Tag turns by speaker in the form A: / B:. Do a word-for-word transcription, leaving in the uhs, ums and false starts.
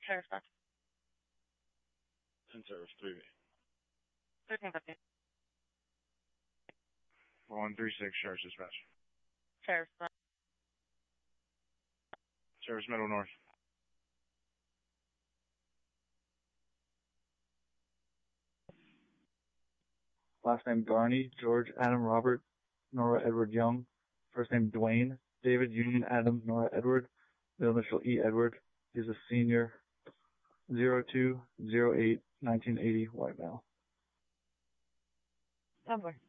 A: Sheriff Buck.
B: ten service three B.
A: thirteen fifty.
B: one three six, Sheriff's Dispatch.
A: Sheriff Buck.
B: Sheriff's Middle North.
C: Last name Garney, George Adam Robert, Nora Edward Young. First name Dwayne, David Union Adam Nora Edward. Middle initial E Edward. He's a senior. zero two zero eight nineteen eighty, white male.
A: Number.